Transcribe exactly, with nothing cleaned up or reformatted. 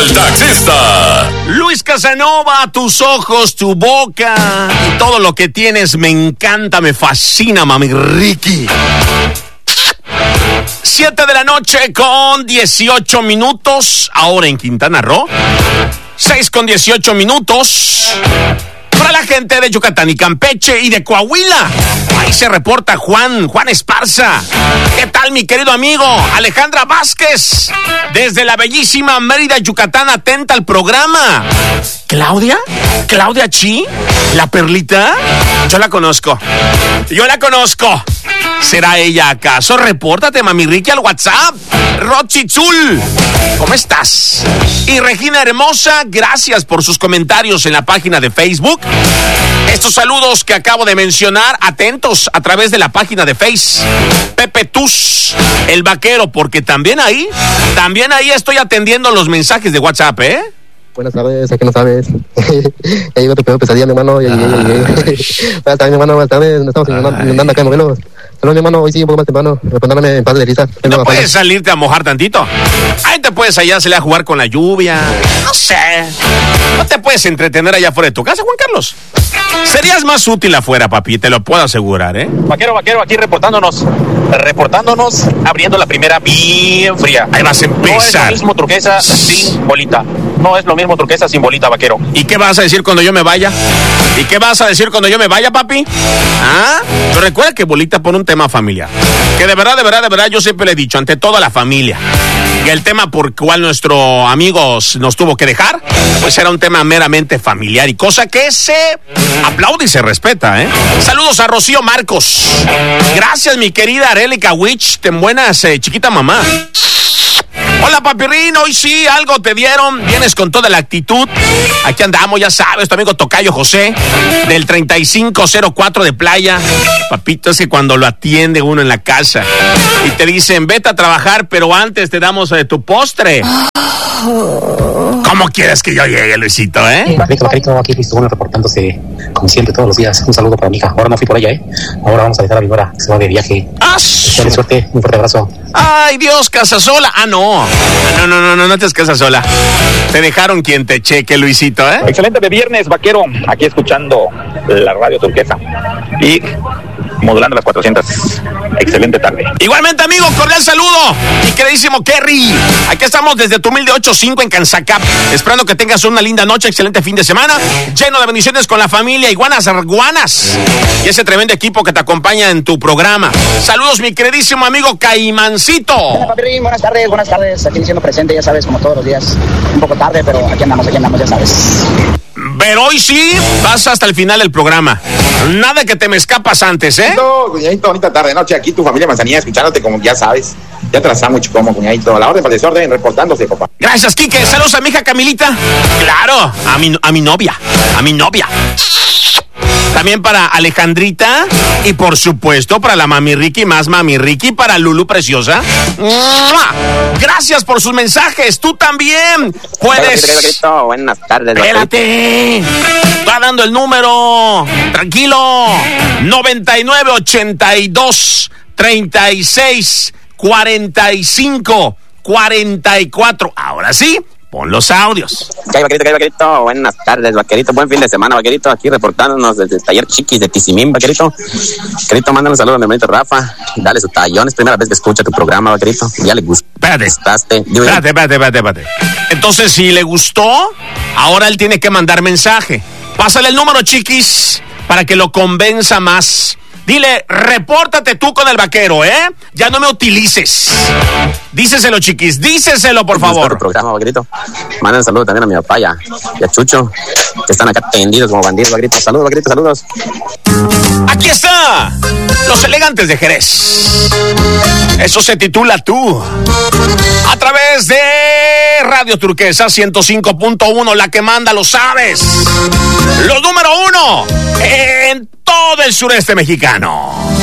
al taxista. Luis Casanova, tus ojos, tu boca y todo lo que tienes me encanta, me fascina, mami Ricky. Siete de la noche con dieciocho minutos, ahora en Quintana Roo. Seis con dieciocho minutos. Para la gente de Yucatán y Campeche y de Coahuila, ahí se reporta Juan, Juan Esparza. ¿Qué tal, mi querido amigo? Alejandra Vázquez, desde la bellísima Mérida, Yucatán, atenta al programa. ¿Claudia? ¿Claudia Chi? ¿La Perlita? Yo la conozco. Yo la conozco. ¿Será ella acaso? Repórtate, mami Ricky, al WhatsApp. Rochitzul, ¿cómo estás? Y Regina Hermosa, gracias por sus comentarios en la página de Facebook. Estos saludos que acabo de mencionar, atentos a través de la página de Face. Pepe Tus, el vaquero, porque también ahí, también ahí estoy atendiendo los mensajes de WhatsApp, ¿eh? Buenas tardes, ¿a qué no sabes? Ya llegó tu peor pesadilla, mi hermano. Ya llegué, ya llegué. Buenas tardes, mi hermano, buenas tardes. Nos estamos inundando acá en Morelos. Saludos, mi hermano, hoy sí, un poco más temprano. Perdóname en paz de risa. ¿No puedes salirte a mojar tantito? Ahí te puedes allá salir a jugar con la lluvia. No sé. No te puedes entretener allá afuera de tu casa, Juan Carlos. Serías más útil afuera, papi, te lo puedo asegurar, ¿eh? Vaquero, vaquero, aquí reportándonos. Reportándonos, abriendo la primera bien fría. Ahí vas a empezar. No es lo mismo turquesa sin bolita. No es lo mismo turquesa sin bolita, vaquero. ¿Y qué vas a decir cuando yo me vaya? ¿Y qué vas a decir cuando yo me vaya, papi? ¿Ah? Pero recuerda que bolita pone un tema familiar. Que de verdad, de verdad, de verdad, yo siempre le he dicho, ante todo a la familia. Y el tema por el cual nuestro amigo nos tuvo que dejar, pues era un tema meramente familiar y cosa que se aplaude y se respeta, ¿eh? Saludos a Rocío Marcos. Gracias, mi querida Arelica Witch. Ten buenas, eh, chiquita mamá. Hola, papirrín, hoy sí, algo te dieron, vienes con toda la actitud. Aquí andamos, ya sabes, tu amigo Tocayo José, del treinta y cinco cero cuatro de Playa. Papito, es que cuando lo atiende uno en la casa y te dicen, vete a trabajar, pero antes te damos eh, tu postre. ¿Cómo quieres que yo llegue, Luisito, eh? Vaquerito, vaquerito, aquí listo, uno reportándose como siempre todos los días. Un saludo para mi hija. Ahora no fui por ella, ¿eh? Ahora vamos a dejar a mi hora que se va de viaje. ¡Ah! Dale suerte, un fuerte abrazo. ¡Ay, Dios, Casasola! Ah, no. No, no, no, no, no te es Casasola. Te dejaron quien te cheque, Luisito, ¿eh? Excelente de viernes, vaquero. Aquí escuchando la radio turquesa. Y modulando las cuatrocientas. Excelente tarde. Igualmente, amigo, cordial saludo. Mi queridísimo Kerry. Aquí estamos desde tu humilde ocho cinco en Cansacap. Esperando que tengas una linda noche, excelente fin de semana, lleno de bendiciones con la familia Iguanas Arguanas y ese tremendo equipo que te acompaña en tu programa. Saludos, mi queridísimo amigo Caimancito. Hola, papirín, buenas tardes, buenas tardes. Aquí diciendo presente, ya sabes, como todos los días. Un poco tarde, pero aquí andamos, aquí andamos, ya sabes. Pero hoy sí vas hasta el final del programa. Nada que te me escapas antes, ¿eh? No, cuñadito, bonita tarde, noche. Aquí tu familia Manzanilla escuchándote como ya sabes. Ya te la está mucho como, cuñadito. A la orden para el desorden, reportándose, papá. Gracias, Quique. Saludos a mi hija Camilita. Claro, a mi, a mi novia. A mi novia. También para Alejandrita y por supuesto para la mami Ricky, más mami Ricky, para Lulu preciosa. ¡Mua! Gracias por sus mensajes. Tú también puedes. Buenas tardes. Espérate. Va dando el número. Tranquilo. noventa y nueve ochenta y dos treinta y seis cuarenta y cinco cuarenta y cuatro. Ahora sí. Pon los audios. ¿Qué hay, vaquerito? ¿Qué hay, vaquerito? Buenas tardes, vaquerito. Buen fin de semana, vaquerito. Aquí reportándonos desde el taller Chiquis de Tizimín, vaquerito. Vaquerito, mándale un saludo a mi hermanito Rafa. Dale su tallón. Es primera vez que escucha tu programa, vaquerito. Ya le gustó. Espérate. Gustaste. Espérate, espérate, espérate, espérate. Entonces, si le gustó, ahora él tiene que mandar mensaje. Pásale el número, Chiquis, para que lo convenza más. Dile, repórtate tú con el vaquero, ¿eh? Ya no me utilices. Díceselo, Chiquis, díceselo, por favor. Tu programa, vaquerito. Manda un saludo también a mi papá y a, y a Chucho, que están acá tendidos como bandidos, vaquerito. Saludos, vaquerito, saludos. Aquí está, Los Elegantes de Jerez. Eso se titula Tú. A través de Radio Turquesa ciento cinco punto uno, la que manda, lo sabes. Los número uno en todo el sureste mexicano.